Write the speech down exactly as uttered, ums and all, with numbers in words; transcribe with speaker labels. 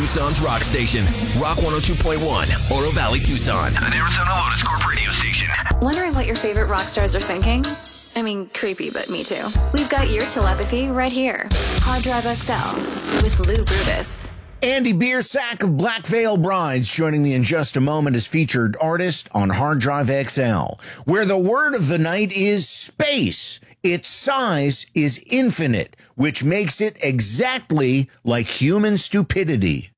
Speaker 1: Tucson's rock station. Rock one oh two point one, Oro Valley, Tucson.
Speaker 2: An Arizona Lotus Corp radio station.
Speaker 3: Wondering what your favorite rock stars are thinking? I mean, creepy, but me too. We've got your telepathy right here. Hard Drive X L with Lou Brutus.
Speaker 4: Andy Biersack of Black Veil Brides joining me in just a moment as featured artist on Hard Drive X L, where the word of the night is space. Its size is infinite, which makes it exactly like human stupidity.